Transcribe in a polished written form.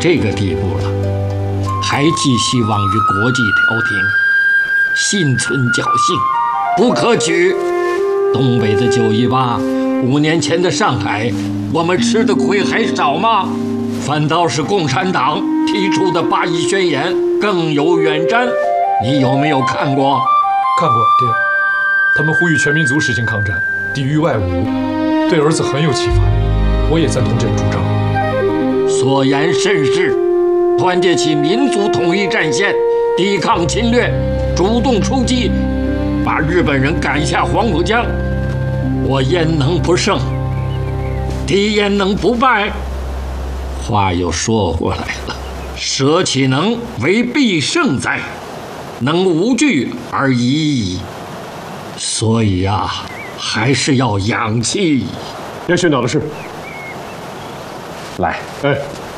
这个地步了，还寄希望于国际调停，心存侥幸，不可取。东北的9·18，5年前的上海，我们吃的亏还少吗？反倒是共产党提出的8·1宣言更有远瞻。你有没有看过？ 看过，爹。他们呼吁全民族实行抗战，抵御外侮，对儿子很有启发。我也赞同这个主张。 所言甚是，团结起民族统一战线，抵抗侵略，主动出击，把日本人赶下黄浦江，我焉能不胜？敌焉能不败？话又说过来了，舍岂能为必胜哉？能无惧而已矣。所以啊，还是要养气。 叶训导的事。 来， 哎。